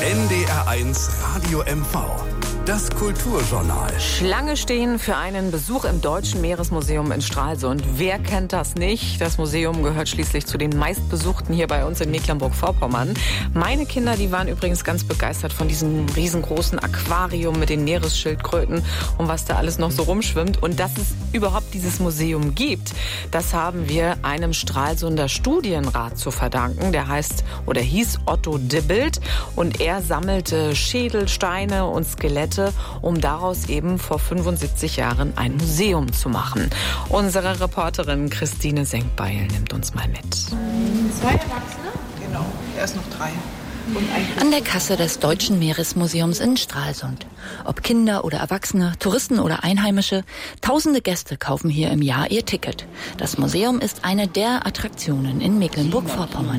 NDR1 Radio MV. Das Kulturjournal. Schlange stehen für einen Besuch im Deutschen Meeresmuseum in Stralsund. Wer kennt das nicht? Das Museum gehört schließlich zu den meistbesuchten hier bei uns in Mecklenburg-Vorpommern. Meine Kinder, die waren übrigens ganz begeistert von diesem riesengroßen Aquarium mit den Meeresschildkröten und was da alles noch so rumschwimmt. Und dass es überhaupt dieses Museum gibt, das haben wir einem Stralsunder Studienrat zu verdanken. Der hieß Otto Dibbelt und er sammelte Schädel, Steine und Skelette, um daraus eben vor 75 Jahren ein Museum zu machen. Unsere Reporterin Christine Senkbeil nimmt uns mal mit. 2 Erwachsene? Genau, erst noch 3. An der Kasse des Deutschen Meeresmuseums in Stralsund. Ob Kinder oder Erwachsene, Touristen oder Einheimische, tausende Gäste kaufen hier im Jahr ihr Ticket. Das Museum ist eine der Attraktionen in Mecklenburg-Vorpommern.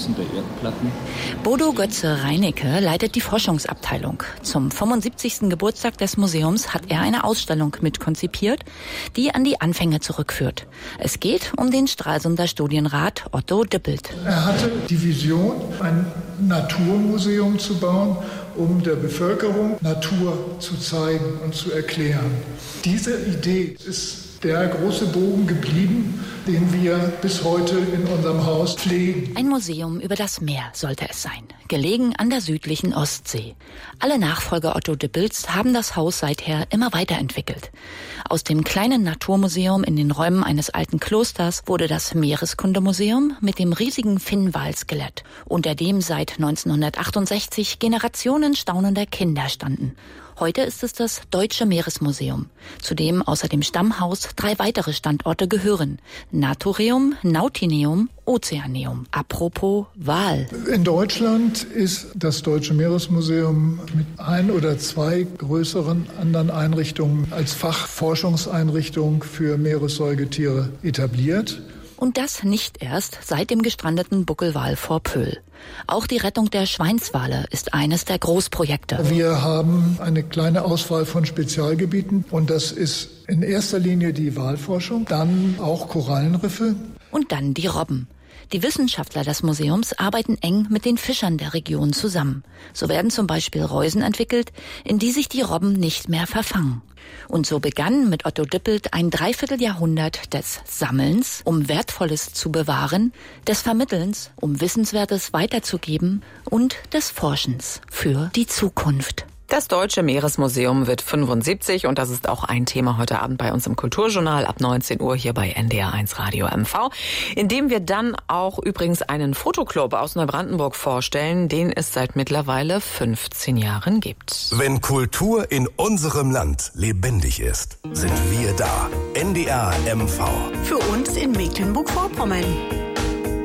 Bodo Götze-Reinecke leitet die Forschungsabteilung. Zum 75. Geburtstag des Museums hat er eine Ausstellung mitkonzipiert, die an die Anfänge zurückführt. Es geht um den Stralsunder Studienrat Otto Dibbelt. Er hatte die Vision, ein Naturmuseum zu bauen, um der Bevölkerung Natur zu zeigen und zu erklären. Diese Idee ist der große Bogen geblieben, den wir bis heute in unserem Haus pflegen. Ein Museum über das Meer sollte es sein, gelegen an der südlichen Ostsee. Alle Nachfolger Otto Dibbelts haben das Haus seither immer weiterentwickelt. Aus dem kleinen Naturmuseum in den Räumen eines alten Klosters wurde das Meereskundemuseum mit dem riesigen Finnwal-Skelett, unter dem seit 1968 Generationen staunender Kinder standen. Heute ist es das Deutsche Meeresmuseum, zu dem außer dem Stammhaus 3 weitere Standorte gehören. Naturium, Nautineum, Ozeaneum. Apropos Wal. In Deutschland ist das Deutsche Meeresmuseum mit 1 oder 2 größeren anderen Einrichtungen als Fachforschungseinrichtung für Meeressäugetiere etabliert. Und das nicht erst seit dem gestrandeten Buckelwal vor Pöhl. Auch die Rettung der Schweinswale ist eines der Großprojekte. Wir haben eine kleine Auswahl von Spezialgebieten und das ist in erster Linie die Walforschung, dann auch Korallenriffe. Und dann die Robben. Die Wissenschaftler des Museums arbeiten eng mit den Fischern der Region zusammen. So werden zum Beispiel Reusen entwickelt, in die sich die Robben nicht mehr verfangen. Und so begann mit Otto Dibbelt ein Dreivierteljahrhundert des Sammelns, um Wertvolles zu bewahren, des Vermittelns, um Wissenswertes weiterzugeben und des Forschens für die Zukunft. Das Deutsche Meeresmuseum wird 75 und das ist auch ein Thema heute Abend bei uns im Kulturjournal ab 19 Uhr hier bei NDR1 Radio MV, in dem wir dann auch übrigens einen Fotoclub aus Neubrandenburg vorstellen, den es seit mittlerweile 15 Jahren gibt. Wenn Kultur in unserem Land lebendig ist, sind wir da. NDR MV. Für uns in Mecklenburg-Vorpommern.